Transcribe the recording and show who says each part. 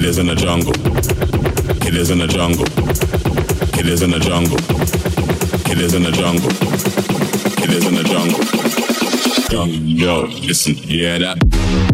Speaker 1: Killers in the jungle. Killers in the jungle. Killers in the jungle. Killers in the jungle. Killers in the jungle. Yo, listen, you hear that?